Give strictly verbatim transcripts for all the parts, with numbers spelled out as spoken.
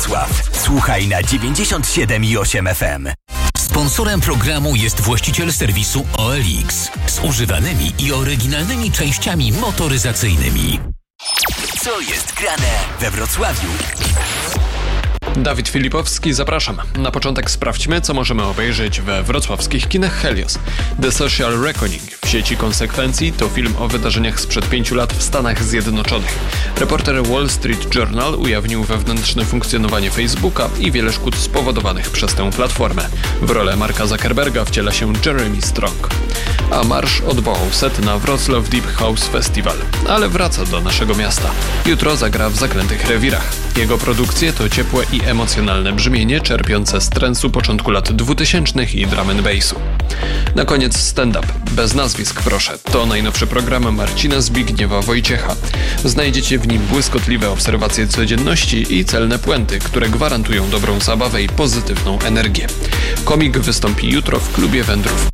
Wrocław. Słuchaj na dziewięćdziesiąt siedem i osiem F M. Sponsorem programu jest właściciel serwisu O L X z używanymi i oryginalnymi częściami motoryzacyjnymi. Co jest grane we Wrocławiu? Dawid Filipowski, zapraszam. Na początek sprawdźmy, co możemy obejrzeć we wrocławskich kinach Helios. The Social Reckoning w sieci Konsekwencji to film o wydarzeniach sprzed pięciu lat w Stanach Zjednoczonych. Reporter Wall Street Journal ujawnił wewnętrzne funkcjonowanie Facebooka i wiele szkód spowodowanych przez tę platformę. W rolę Marka Zuckerberga wciela się Jeremy Strong. A Marsz odwołał set na Wrocław Deep House Festival, ale wraca do naszego miasta. Jutro zagra w Zaklętych Rewirach. Jego produkcje to ciepłe i emocjonalne brzmienie czerpiące z transu początku lat dwutysięcznych i drum and bassu. Na koniec stand-up. Bez nazwisk, proszę. To najnowszy program Marcina Zbigniewa Wojciecha. Znajdziecie w nim błyskotliwe obserwacje codzienności i celne puenty, które gwarantują dobrą zabawę i pozytywną energię. Komik wystąpi jutro w Klubie Wędrówki.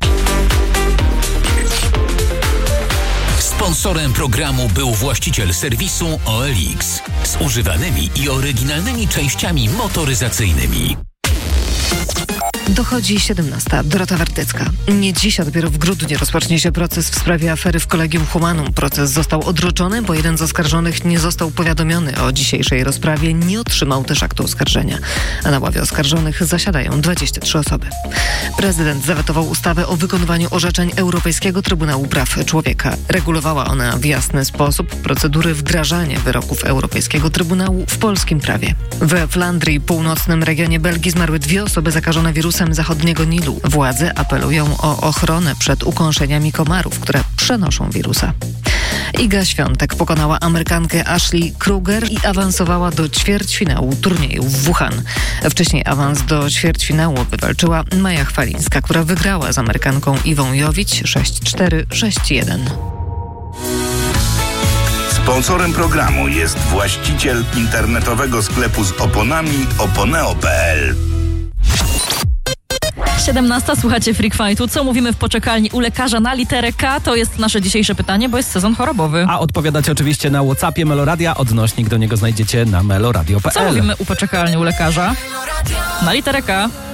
Sponsorem programu był właściciel serwisu O L X z używanymi i oryginalnymi częściami motoryzacyjnymi. Dochodzi siedemnasta. Dorota Wartycka. Nie dziś, a dopiero w grudniu rozpocznie się proces w sprawie afery w Collegium Humanum. Proces został odroczony, bo jeden z oskarżonych nie został powiadomiony o dzisiejszej rozprawie, nie otrzymał też aktu oskarżenia. A na ławie oskarżonych zasiadają dwadzieścia trzy osoby. Prezydent zawetował ustawę o wykonywaniu orzeczeń Europejskiego Trybunału Praw Człowieka. Regulowała ona w jasny sposób procedury wdrażania wyroków Europejskiego Trybunału w polskim prawie. We Flandrii, północnym regionie Belgii, zmarły dwie osoby zakażone wirusem zachodniego Nilu. Władze apelują o ochronę przed ukąszeniami komarów, które przenoszą wirusa. Iga Świątek pokonała Amerykankę Ashley Kruger i awansowała do ćwierćfinału turnieju w Wuhan. Wcześniej awans do ćwierćfinału wywalczyła Maja Chwalińska, która wygrała z Amerykanką Iwą Jowić sześć cztery, sześć jeden. Sponsorem programu jest właściciel internetowego sklepu z oponami oponeo kropka p l. siedemnasta, słuchacie Freak Fightu. Co mówimy w poczekalni u lekarza na literę K? To jest nasze dzisiejsze pytanie, bo jest sezon chorobowy. A odpowiadacie oczywiście na WhatsAppie Meloradia. Odnośnik do niego znajdziecie na meloradio kropka p l. Co mówimy u poczekalni u lekarza? Na literę K.